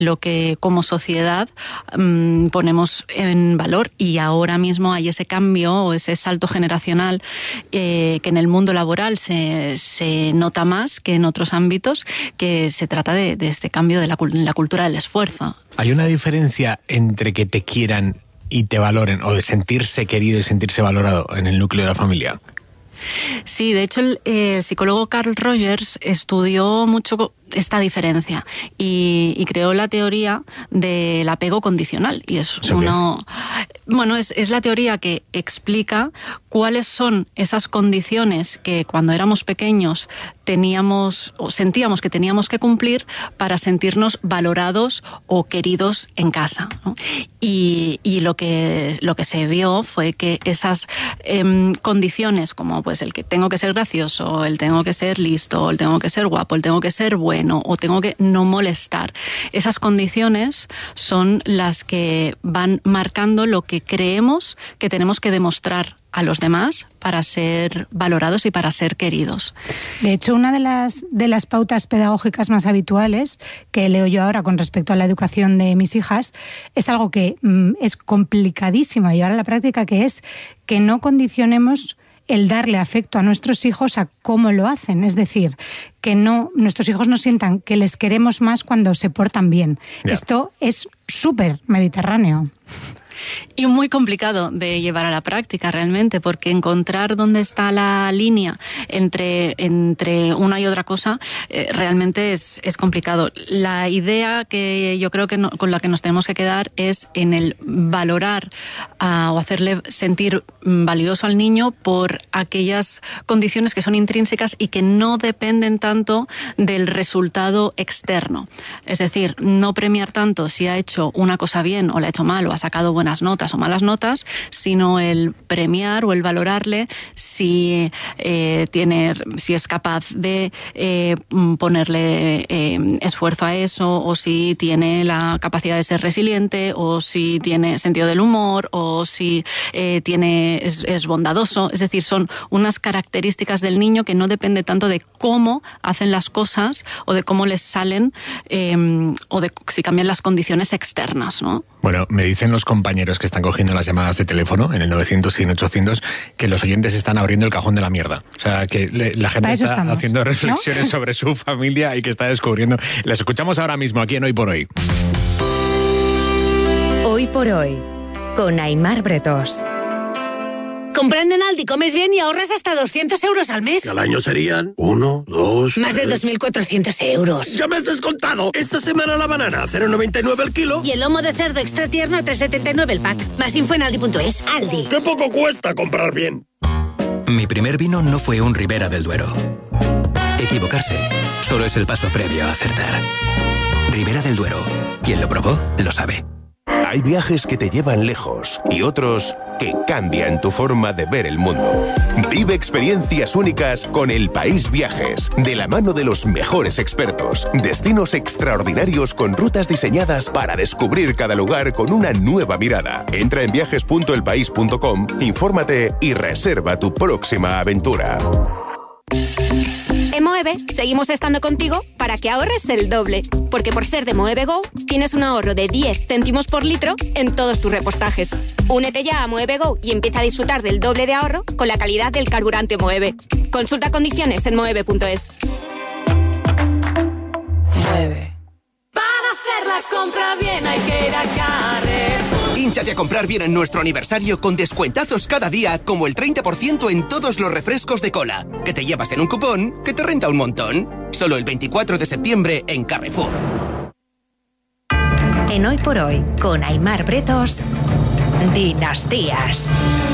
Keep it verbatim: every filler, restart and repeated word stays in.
lo que como sociedad mmm, ponemos en valor, y ahora mismo hay ese cambio o ese salto generacional eh, que en el mundo laboral se, se nota más que en otros ámbitos, que se trata de, de este cambio de la, la cultura del esfuerzo. ¿Hay una diferencia entre que te quieran y te valoren, o de sentirse querido y sentirse valorado en el núcleo de la familia? Sí, de hecho el eh, psicólogo Carl Rogers estudió mucho esta diferencia y, y creó la teoría del apego condicional, y es uno, bueno, es, es la teoría que explica cuáles son esas condiciones que cuando éramos pequeños teníamos o sentíamos que teníamos que cumplir para sentirnos valorados o queridos en casa, ¿no? Y, y lo que lo que se vio fue que esas eh, condiciones, como pues el que tengo que ser gracioso, el tengo que ser listo, el tengo que ser guapo, el tengo que ser bueno, o tengo que no molestar, esas condiciones son las que van marcando lo que creemos que tenemos que demostrar a los demás para ser valorados y para ser queridos. De hecho, una de las, de las pautas pedagógicas más habituales que leo yo ahora con respecto a la educación de mis hijas es algo que mm, es complicadísimo de llevar a la práctica, que es que no condicionemos el darle afecto a nuestros hijos a cómo lo hacen. Es decir, que no nuestros hijos no sientan que les queremos más cuando se portan bien. Yeah. Esto es súper mediterráneo. Y muy complicado de llevar a la práctica realmente, porque encontrar dónde está la línea entre, entre una y otra cosa eh, realmente es, es complicado. La idea que yo creo que no, con la que nos tenemos que quedar es en el valorar uh, o hacerle sentir valioso al niño por aquellas condiciones que son intrínsecas y que no dependen tanto del resultado externo. Es decir, no premiar tanto si ha hecho una cosa bien o la ha hecho mal o ha sacado buenas notas o malas notas, sino el premiar o el valorarle si eh, tiene, si es capaz de eh, ponerle eh, esfuerzo a eso, o si tiene la capacidad de ser resiliente, o si tiene sentido del humor, o si eh, tiene es, es bondadoso. Es decir, son unas características del niño que no depende tanto de cómo hacen las cosas o de cómo les salen eh, o de si cambian las condiciones externas, ¿no? Bueno, me dicen los compañeros que están cogiendo las llamadas de teléfono en el novecientos y en ochocientos que los oyentes están abriendo el cajón de la mierda. O sea, que le, la gente está estamos, haciendo reflexiones, ¿no?, sobre su familia y que está descubriendo. Las escuchamos ahora mismo aquí en Hoy por Hoy. Hoy por Hoy, con Aimar Bretos. Comprando en Aldi comes bien y ahorras hasta doscientos euros al mes. ¿Y al año serían? Uno, dos... Más tres... de dos mil cuatrocientos euros. ¡Ya me has descontado! Esta semana la banana a cero coma noventa y nueve el kilo. Y el lomo de cerdo extra tierno a tres coma setenta y nueve el pack. Más info en aldi punto es. Aldi. ¡Qué poco cuesta comprar bien! Mi primer vino no fue un Ribera del Duero. Equivocarse solo es el paso previo a acertar. Ribera del Duero. Quien lo probó, lo sabe. Hay viajes que te llevan lejos y otros que cambian tu forma de ver el mundo. Vive experiencias únicas con El País Viajes, de la mano de los mejores expertos. Destinos extraordinarios con rutas diseñadas para descubrir cada lugar con una nueva mirada. Entra en viajes punto el país punto com, infórmate y reserva tu próxima aventura. En Moeve seguimos estando contigo para que ahorres el doble. Porque por ser de Moeve Go, tienes un ahorro de diez céntimos por litro en todos tus repostajes. Únete ya a Moeve Go y empieza a disfrutar del doble de ahorro con la calidad del carburante Moeve. Consulta condiciones en moeve punto es. Moeve. Para hacer la compra bien hay que ir a Carrefour. Hínchate a comprar bien en nuestro aniversario con descuentazos cada día, como el treinta por ciento en todos los refrescos de cola, que te llevas en un cupón que te renta un montón. Solo el veinticuatro de septiembre en Carrefour. En Hoy por Hoy, con Aimar Bretos, Dinastías.